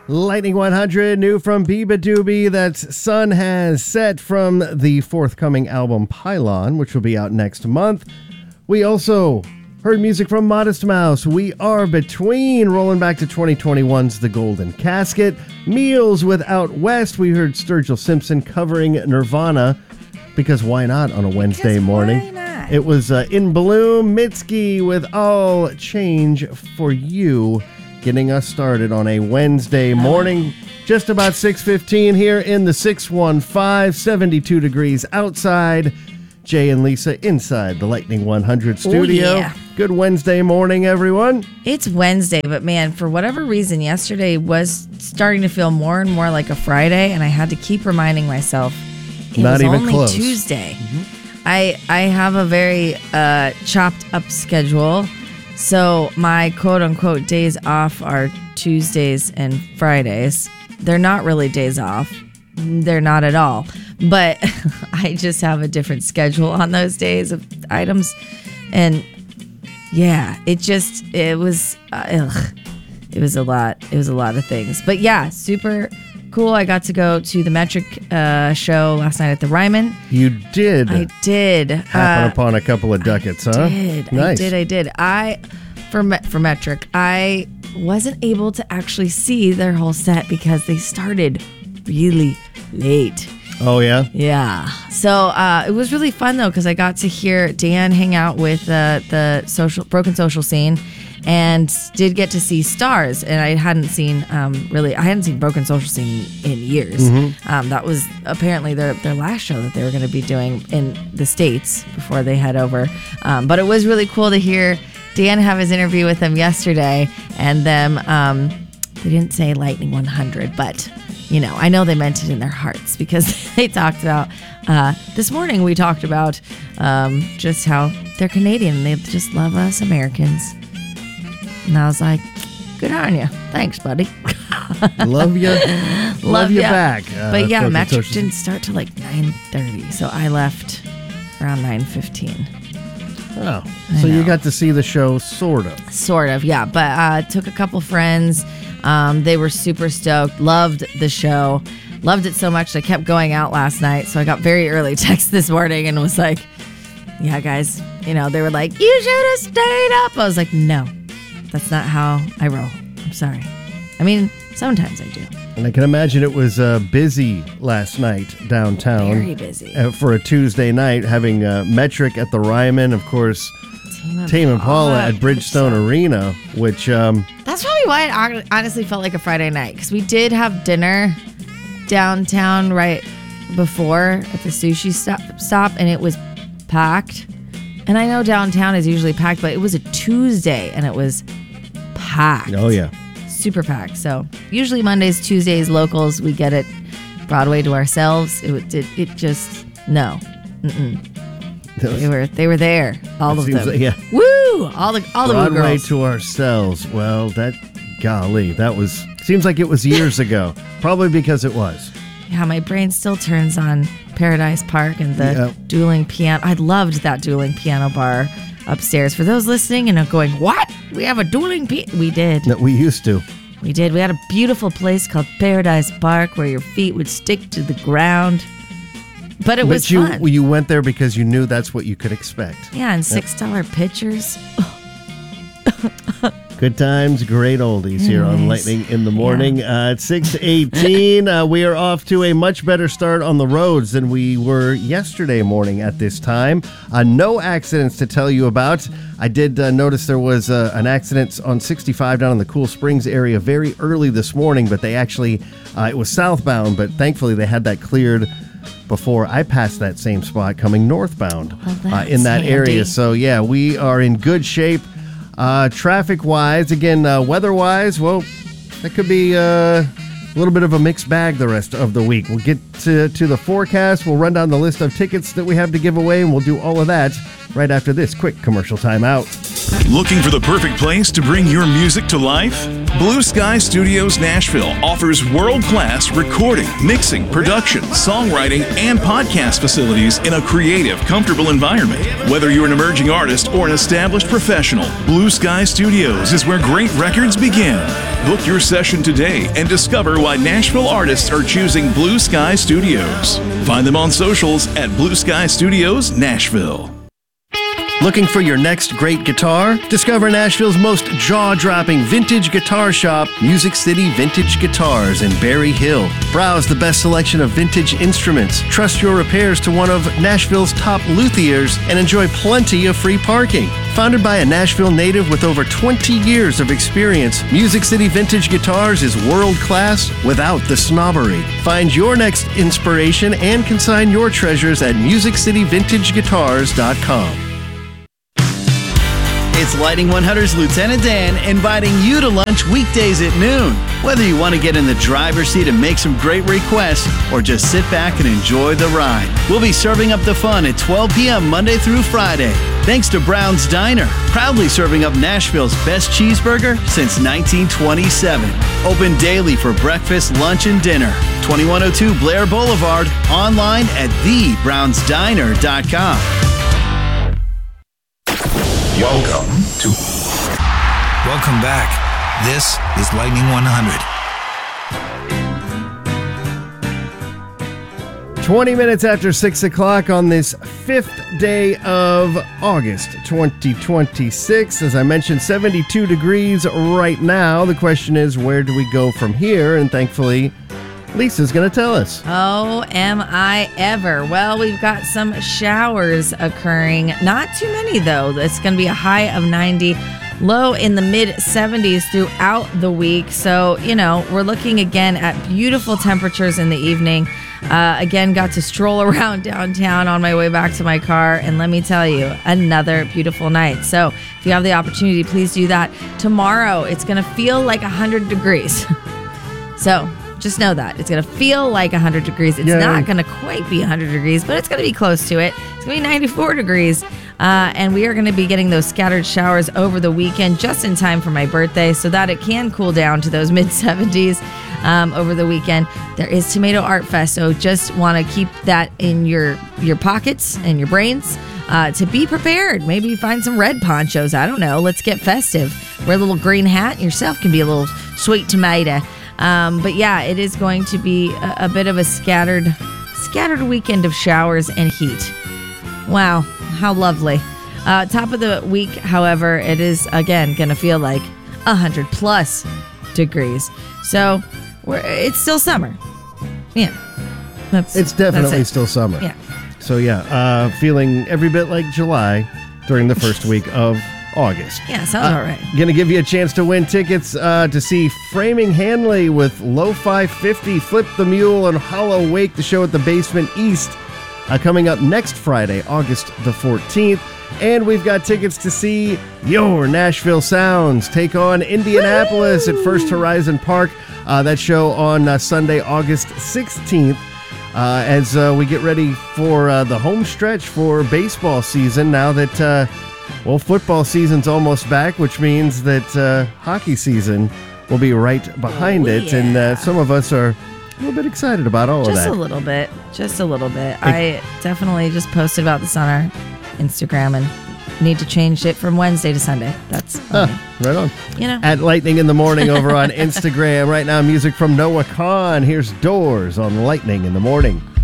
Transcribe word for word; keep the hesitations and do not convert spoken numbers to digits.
Lightning one hundred, new from Biba Doobie, that Sun has set from the forthcoming album Pylon, which will be out next month. We also heard music from Modest Mouse, We Are Between, rolling back to twenty twenty-one's The Golden Casket. Meals with Out West, we heard Sturgill Simpson covering Nirvana, because why not on a Wednesday because morning? Why not? It was uh, In Bloom, Mitski with All Change For You, getting us started on a Wednesday morning, just about six fifteen here in the six one five, seventy-two degrees outside. Jay and Lisa inside the Lightning one hundred studio. Oh, yeah. Good Wednesday morning, everyone. It's Wednesday, but man, for whatever reason, yesterday was starting to feel more and more like a Friday, and I had to keep reminding myself it Not was even only close. Tuesday. Mm-hmm. I I have a very uh, chopped up schedule. So my quote-unquote days off are Tuesdays and Fridays. They're not really days off. They're not at all. But I just have a different schedule on those days of items. And yeah, it just, it was, uh, ugh, it was a lot. It was a lot of things. But yeah, super cool. I got to go to the Metric uh, show last night at the Ryman. You did. I did. Happen uh, upon a couple of ducats, I huh? did. Nice. I did. I did. I for Me- for Metric, I wasn't able to actually see their whole set because they started really late. Oh, yeah? Yeah. So uh, it was really fun though because I got to hear Dan hang out with uh, the social Broken Social Scene, and did get to see Stars, and I hadn't seen um, really I hadn't seen Broken Social Scene in years. Mm-hmm. Um, that was apparently their their last show that they were going to be doing in the States before they head over. Um, but it was really cool to hear Dan have his interview with them yesterday, and them um, they didn't say Lightning one hundred, but you know, I know they meant it in their hearts because they talked about, uh, this morning we talked about um, just how they're Canadian and they just love us Americans. And I was like, good on you. Thanks, buddy. Love you. Love, Love you ya. back. Uh, But yeah, Broken Metric Social- didn't start till like nine thirty, so I left around nine fifteen. Oh, I so you know. got to see the show, sort of. Sort of, yeah. But uh, took a couple friends. Um, they were super stoked. Loved the show. Loved it so much they kept going out last night. So I got very early text this morning and was like, yeah, guys, you know, they were like, you should have stayed up. I was like, no, that's not how I roll. I'm sorry. I mean, sometimes I do. And I can imagine it was uh, busy last night downtown. Very busy. Uh, for a Tuesday night, having uh, Metric at the Ryman, of course, Tame Tame Impala Impala at Bridgestone Arena, which... Um, That's probably why it hon- honestly felt like a Friday night, because we did have dinner downtown right before at the sushi stop, stop, and it was packed. And I know downtown is usually packed, but it was a Tuesday, and it was packed. oh, yeah. Super packed. So usually Mondays, Tuesdays, locals, we get it Broadway to ourselves. It would- it, it just, no. Mm-mm. They were they were there, all That of seems them. like- yeah. Woo! All the all the woo Broadway girls. to ourselves. Well, that... Golly, that was... Seems like it was years ago. Probably because it was. Yeah, my brain still turns on Paradise Park and the Yeah. dueling piano. I loved that dueling piano bar upstairs. For those listening and are going, what? We have a dueling piano? We did. That we used to. We did. We had a beautiful place called Paradise Park where your feet would stick to the ground. But it was but you fun. you went there because you knew that's what you could expect. Yeah, and six dollar pitchers. Good times, great oldies here on Nice. Lightning in the Morning. Uh, at six eighteen, uh, we are off to a much better start on the roads than we were yesterday morning at this time. Uh, no accidents to tell you about. I did uh, notice there was uh, an accident on sixty-five down in the Cool Springs area very early this morning, but they actually, uh, it was southbound, but thankfully they had that cleared before I passed that same spot coming northbound Well, uh, that's in that handy. area. So yeah, we are in good shape. Uh, traffic-wise, again, uh, weather-wise, well, that could be uh, a little bit of a mixed bag the rest of the week. We'll get to, to the forecast. We'll run down the list of tickets that we have to give away, and we'll do all of that right after this quick commercial timeout. Looking for the perfect place to bring your music to life? Blue Sky Studios Nashville offers world-class recording, mixing, production, songwriting, and podcast facilities in a creative, comfortable environment. Whether you're an emerging artist or an established professional, Blue Sky Studios is where great records begin. Book your session today and discover why Nashville artists are choosing Blue Sky Studios. Find them on socials at Blue Sky Studios Nashville. Looking for your next great guitar? Discover Nashville's most jaw-dropping vintage guitar shop, Music City Vintage Guitars in Berry Hill. Browse the best selection of vintage instruments, trust your repairs to one of Nashville's top luthiers, and enjoy plenty of free parking. Founded by a Nashville native with over twenty years of experience, Music City Vintage Guitars is world-class without the snobbery. Find your next inspiration and consign your treasures at music city vintage guitars dot com. It's Lightning one hundred's Lieutenant Dan inviting you to lunch weekdays at noon. Whether you want to get in the driver's seat and make some great requests or just sit back and enjoy the ride, we'll be serving up the fun at twelve p.m. Monday through Friday. Thanks to Brown's Diner, proudly serving up Nashville's best cheeseburger since nineteen twenty-seven. Open daily for breakfast, lunch, and dinner. twenty-one oh two Blair Boulevard, online at the browns diner dot com. Welcome to. Welcome back. This is Lightning one hundred. twenty minutes after six o'clock on this fifth day of August twenty twenty-six. As I mentioned, seventy-two degrees right now. The question is, where do we go from here? And thankfully, Lisa's going to tell us. Oh, am I ever? Well, we've got some showers occurring. Not too many, though. It's going to be a high of ninety, low in the mid seventies throughout the week. So, you know, we're looking again at beautiful temperatures in the evening. Uh, again, got to stroll around downtown on my way back to my car. And let me tell you, another beautiful night. So if you have the opportunity, please do that. Tomorrow, it's going to feel like one hundred degrees. So just know that. It's going to feel like one hundred degrees. It's Yay. not going to quite be one hundred degrees, but it's going to be close to it. It's going to be ninety-four degrees. Uh, and we are going to be getting those scattered showers over the weekend just in time for my birthday so that it can cool down to those mid seventies um, over the weekend. There is Tomato Art Fest, so just want to keep that in your, your pockets and your brains uh, to be prepared. Maybe find some red ponchos. I don't know. Let's get festive. Wear a little green hat and yourself can be a little sweet tomato. Um, but yeah, it is going to be a, a bit of a scattered, scattered weekend of showers and heat. Wow, how lovely. Uh, top of the week, however, it is again going to feel like one hundred plus degrees. So we're, it's still summer. Yeah. That's, It's definitely that's it. still summer. Yeah. So yeah, uh, feeling every bit like July during the first week of August. Yeah, sounds uh, all right. Gonna give you a chance to win tickets uh, to see Framing Hanley with Lo-Fi fifty, Flip the Mule, and Hollow Wake, the show at the Basement East, uh, coming up next Friday, August the fourteenth. And we've got tickets to see your Nashville Sounds take on Indianapolis at First Horizon Park. Uh, that show on uh, Sunday, August sixteenth. Uh, as uh, we get ready for uh, the home stretch for baseball season, now that uh, well, football season's almost back, which means that uh, hockey season will be right behind Oh, it. And yeah. uh, some of us are a little bit excited about all Just of a that. little bit. Just a little bit. I definitely just posted about this on our Instagram and need to change it from Wednesday to Sunday. That's, Huh, right on. you know. At Lightning in the Morning over on Instagram. Right now, music from Noah Kahan. Here's Doors on Lightning in the Morning.